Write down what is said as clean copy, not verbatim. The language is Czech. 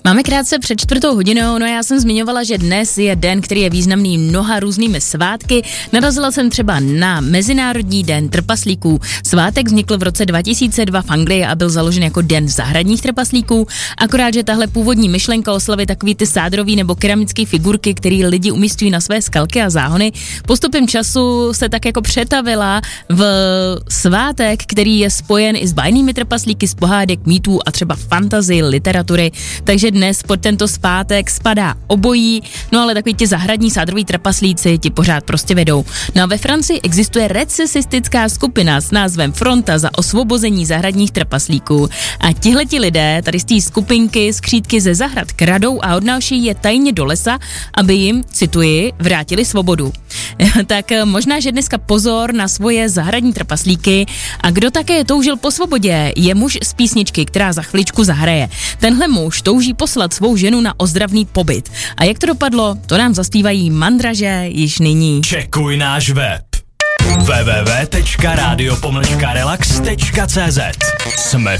Máme krátce před 4:00, no já jsem zmiňovala, že dnes je den, který je významný mnoha různými svátky. Narazila jsem třeba na Mezinárodní den trpaslíků. Svátek vznikl v roce 2002 v Anglii a byl založen jako den zahradních trpaslíků, akorát, že tahle původní myšlenka oslavy takový ty sádrový nebo keramické figurky, které lidi umístují na své skalky a záhony, postupem času se tak jako přetavila v svátek, který je spojen i s bajnými trpaslíky, z pohádek, mýtů a třeba fantasy, literatury, takže dnes pod tento svátek spadá obojí, no ale takový ti zahradní sádroví trpaslíci ti pořád prostě vedou. No a ve Francii existuje recesistická skupina s názvem Fronta za osvobození zahradních trpaslíků a tihleti lidé tady z té skupinky skřídky ze zahrad kradou a odnášejí je tajně do lesa, aby jim, cituji, vrátili svobodu. Tak možná, že dneska pozor na svoje zahradní trpaslíky a kdo také toužil po svobodě, je muž z písničky, která za chviličku zahraje. Tenhle muž touží poslat svou ženu na ozdravný pobyt. A jak to dopadlo, to nám zaspívají Mandraže již nyní. Čekuj náš web www.radio-relax.cz. Jsme